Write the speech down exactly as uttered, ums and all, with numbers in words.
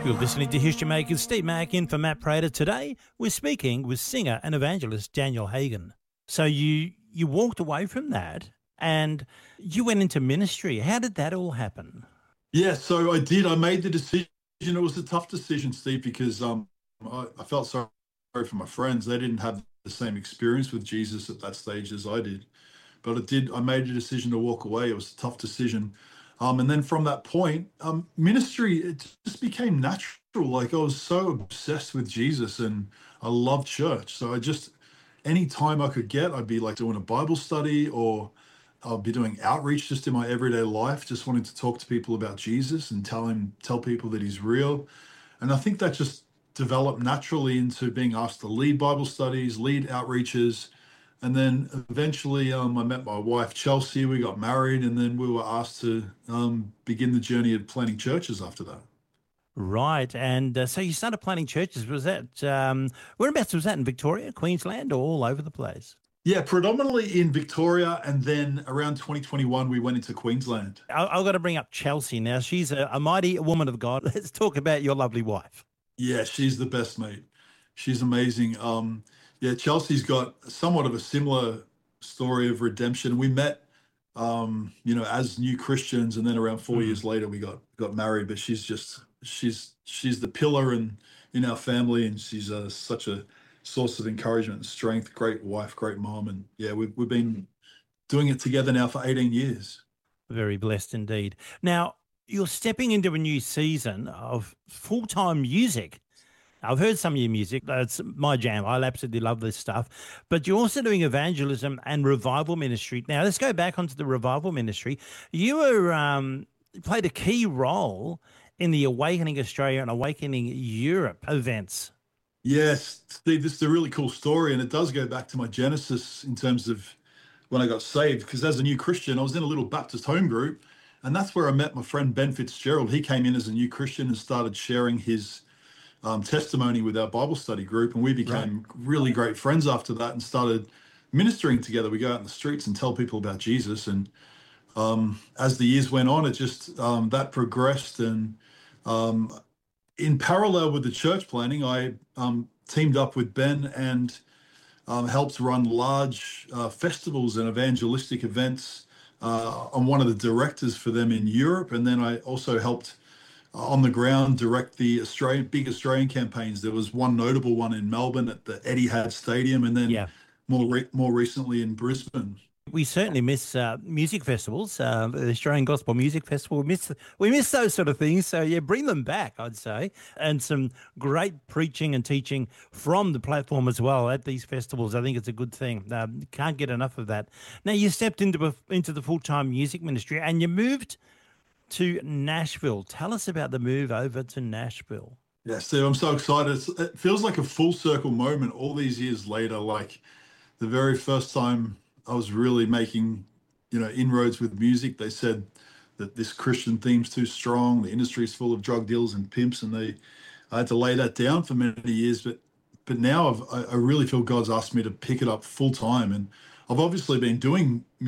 You're listening to History Makers. Steve Mack in for Matt Prater. Today, we're speaking with singer and evangelist Daniel Hagen. So you you walked away from that and you went into ministry. How did that all happen? Yeah, so I did. I made the decision. It was a tough decision, Steve, because um, I, I felt sorry for my friends. They didn't have the same experience with Jesus at that stage as I did. But I did. I made a decision to walk away. It was a tough decision. Um, and then from that point, um, ministry, it just became natural. Like I was so obsessed with Jesus and I loved church. So I just, any time I could get, I'd be like doing a Bible study, or I'll be doing outreach just in my everyday life, just wanting to talk to people about Jesus and tell him, tell people that he's real. And I think that just developed naturally into being asked to lead Bible studies, lead outreaches. And then eventually um, I met my wife, Chelsea. We got married, and then we were asked to um, begin the journey of planting churches after that. Right. And uh, so you started planting churches. Was that, um, whereabouts was that, in Victoria, Queensland, or all over the place? Yeah, predominantly in Victoria, and then around twenty twenty-one, we went into Queensland. I, I've got to bring up Chelsea now. She's a, a mighty woman of God. Let's talk about your lovely wife. Yeah, she's the best, mate. She's amazing. Um, yeah, Chelsea's got somewhat of a similar story of redemption. We met, um, you know, as new Christians, and then around four Mm. years later, we got got married. But she's just she's she's the pillar in in our family, and she's uh, such a source of encouragement and strength. Great wife, great mom, and yeah, we've we've been doing it together now for eighteen years. Very blessed indeed. Now, you're stepping into a new season of full-time music. I've heard some of your music. That's my jam. I absolutely love this stuff. But you're also doing evangelism and revival ministry. Now, let's go back onto the revival ministry. You were um, you played a key role in the Awakening Australia and Awakening Europe events. Yes, Steve, this is a really cool story, and it does go back to my genesis in terms of when I got saved. Because as a new Christian, I was in a little Baptist home group, and that's where I met my friend Ben Fitzgerald. He came in as a new Christian and started sharing his um, testimony with our Bible study group, and we became really great friends after that and started ministering together. We go out in the streets and tell people about Jesus, and um, as the years went on, it just um, that progressed. And um, in parallel with the church planning, I um, teamed up with Ben and um, helped run large uh, festivals and evangelistic events. Uh, I'm one of the directors for them in Europe, and then I also helped uh, on the ground direct the Australian big Australian campaigns. There was one notable one in Melbourne at the Etihad Stadium, and then Yeah. more re- more recently in Brisbane. We certainly miss uh, music festivals, uh, the Australian Gospel Music Festival. We miss we miss those sort of things. So yeah, bring them back, I'd say, and some great preaching and teaching from the platform as well at these festivals. I think it's a good thing. Um, can't get enough of that. Now you stepped into a, into the full time music ministry and you moved to Nashville. Tell us about the move over to Nashville. Yeah, Steve, I'm so excited. It's, it feels like a full circle moment all these years later. Like the very first time I was really making, you know, inroads with music, they said that this Christian theme's too strong. The industry's full of drug dealers and pimps, and they, I had to lay that down for many years. But, but now I've, I I really feel God's asked me to pick it up full time, and I've obviously been doing